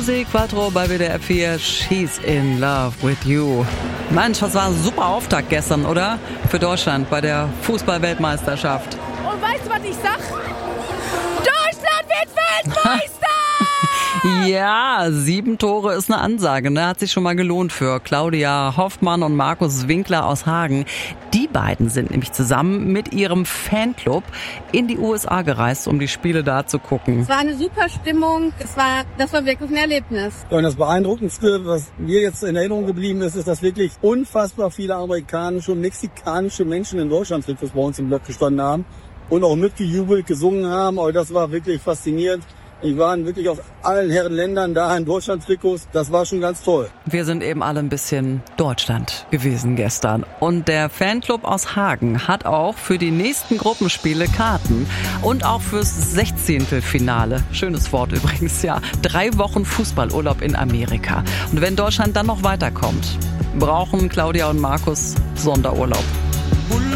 Susi Quattro bei WDR 4, She's in Love with You. Mensch, das war ein super Auftakt gestern, oder? Für Deutschland bei der Fußball-Weltmeisterschaft. Und weißt du, was ich sag? Deutschland wird Weltmeister! Ja, 7 Tore ist eine Ansage, ne? Hat sich schon mal gelohnt für Claudia Hoffmann und Markus Winkler aus Hagen. Die beiden sind nämlich zusammen mit ihrem Fanclub in die USA gereist, um die Spiele da zu gucken. Es war eine super Stimmung. Das war wirklich ein Erlebnis. Und das Beeindruckendste, was mir jetzt in Erinnerung geblieben ist, ist, dass wirklich unfassbar viele amerikanische und mexikanische Menschen in Deutschland bei uns im Block gestanden haben und auch mitgejubelt, gesungen haben. Aber das war wirklich faszinierend. Die waren wirklich aus allen Herrenländern da in Deutschland-Trikots. Das war schon ganz toll. Wir sind eben alle ein bisschen Deutschland gewesen gestern. Und der Fanclub aus Hagen hat auch für die nächsten Gruppenspiele Karten. Und auch fürs 16. Finale. Schönes Wort übrigens, ja. 3 Wochen Fußballurlaub in Amerika. Und wenn Deutschland dann noch weiterkommt, brauchen Claudia und Markus Sonderurlaub.